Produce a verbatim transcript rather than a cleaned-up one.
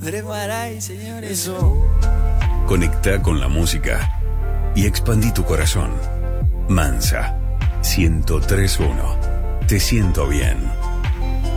Preparáis, señores. Eso. Conecta con la música y expandí tu corazón. Mansa, ciento tres punto uno. Te siento bien.